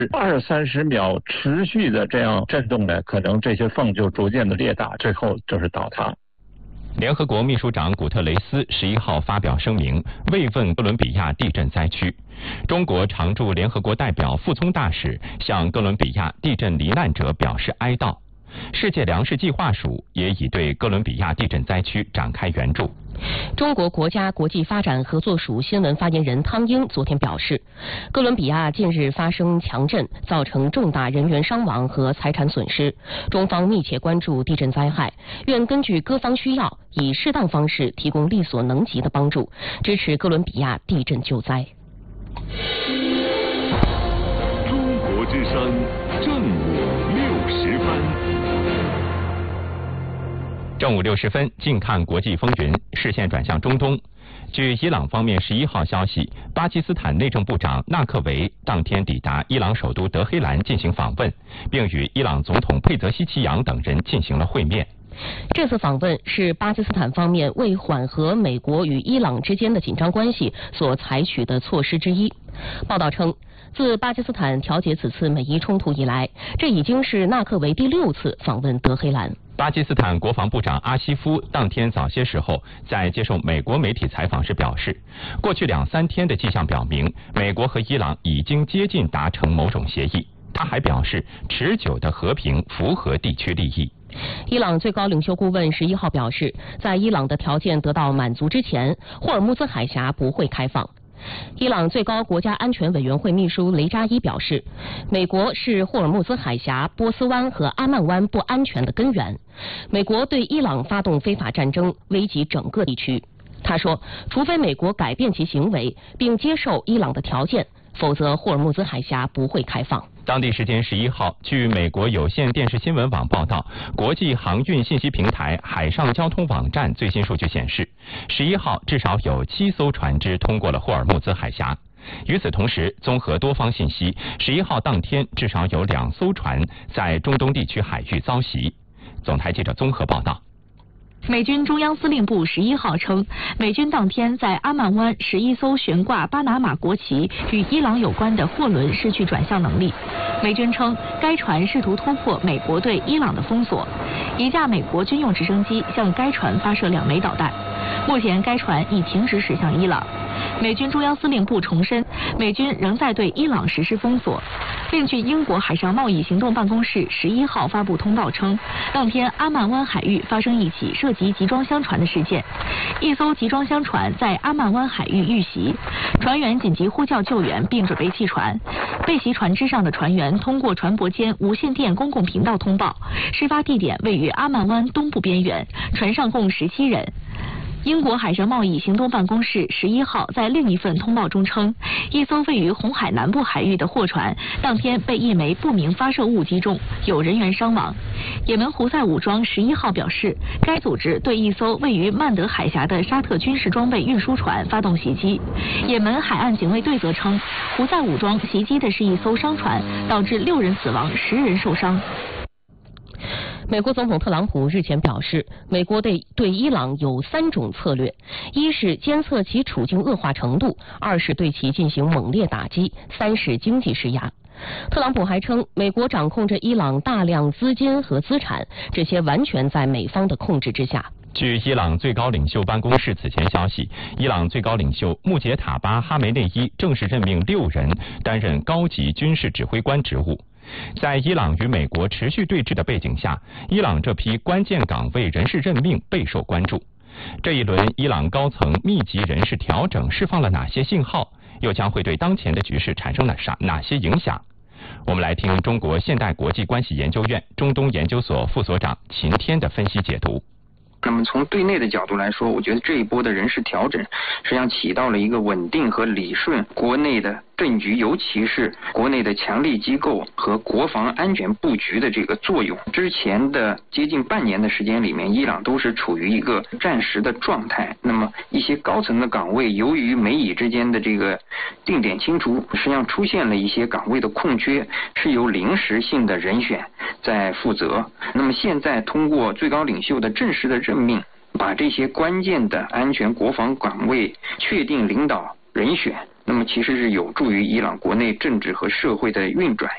20-30秒持续的这样震动呢，可能这些缝就逐渐的裂大，最后就是倒塌。 联合国秘书长古特雷斯11号发表声明，慰问哥伦比亚地震灾区。中国常驻联合国代表傅聪大使向哥伦比亚地震罹难者表示哀悼。世界粮食计划署也已对哥伦比亚地震灾区展开援助。 中国国家国际发展合作署新闻发言人汤英昨天表示，哥伦比亚近日发生强震，造成重大人员伤亡和财产损失。中方密切关注地震灾害，愿根据各方需要，以适当方式提供力所能及的帮助，支持哥伦比亚地震救灾。 中国之声正午60分。 正午60分，近看国际风云，视线转向中东。据伊朗方面11号消息，巴基斯坦内政部长纳克维当天抵达伊朗首都德黑兰进行访问，并与伊朗总统佩泽希奇扬等人进行了会面。 这次访问是巴基斯坦方面为缓和美国与伊朗之间的紧张关系所采取的措施之一。报道称，自巴基斯坦调解此次美伊冲突以来，这已经是纳克维第6次访问德黑兰。 巴基斯坦国防部长阿西夫当天早些时候在接受美国媒体采访时表示，过去2-3天的迹象表明，美国和伊朗已经接近达成某种协议。他还表示，持久的和平符合地区利益。 伊朗最高领袖顾问11号表示，在伊朗的条件得到满足之前，霍尔木兹海峡不会开放。伊朗最高国家安全委员会秘书雷扎伊表示，美国是霍尔木兹海峡、波斯湾和阿曼湾不安全的根源。美国对伊朗发动非法战争，危及整个地区。他说，除非美国改变其行为，并接受伊朗的条件，否则霍尔木兹海峡不会开放。 当地时间11号，据美国有线电视新闻网报道，国际航运信息平台海上交通网站最新数据显示，11号至少有7艘船只通过了霍尔木兹海峡。与此同时，综合多方信息，11号当天至少有2艘船在中东地区海域遭袭。总台记者综合报道。 美军中央司令部11号称，美军当天在阿曼湾11艘悬挂巴拿马国旗与伊朗有关的货轮失去转向能力。美军称，该船试图突破美国对伊朗的封锁。一架美国军用直升机向该船发射2枚导弹。目前，该船已停止驶向伊朗。美军中央司令部重申，美军仍在对伊朗实施封锁。另据英国海上贸易行动办公室11号发布通报称，当天阿曼湾海域发生一起涉及集装箱船的事件，一艘集装箱船在阿曼湾海域遇袭，船员紧急呼叫救援并准备弃船。被袭船只上的船员通过船舶间无线电公共频道通报，事发地点位于阿曼湾东部边缘，船上共17人。英国海上贸易行动办公室11号在另一份通报中称，一艘位于红海南部海域的货船当天被一枚不明发射物击中，有人员伤亡。也门胡塞武装11号表示，该组织对一艘位于曼德海峡的沙特军事装备运输船发动袭击。也门海岸警卫队则称，胡塞武装袭击的是一艘商船，导致6人死亡，10人受伤。 美国总统特朗普日前表示，美国对伊朗有3种策略：一是监测其处境恶化程度；2是对其进行猛烈打击；3是经济施压。特朗普还称，美国掌控着伊朗大量资金和资产，这些完全在美方的控制之下。 据伊朗最高领袖办公室此前消息，伊朗最高领袖穆杰塔巴·哈梅内伊正式任命6人担任高级军事指挥官职务。在伊朗与美国持续对峙的背景下，伊朗这批关键岗位人事任命备受关注。这一轮伊朗高层密集人事调整释放了哪些信号，又将会对当前的局势产生哪些影响？我们来听中国现代国际关系研究院中东研究所副所长秦天的分析解读。 那么从对内的角度来说，我觉得这一波的人事调整实际上起到了一个稳定和理顺国内的政局，尤其是国内的强力机构和国防安全布局的这个作用。之前的接近半年的时间里面，伊朗都是处于一个战时的状态。那么一些高层的岗位，由于美以之间的这个定点清除，实际上出现了一些岗位的空缺，是由临时性的人选在负责。那么现在通过最高领袖的正式的任命，把这些关键的安全国防岗位确定领导人选，那么其实是有助于伊朗国内政治和社会的运转。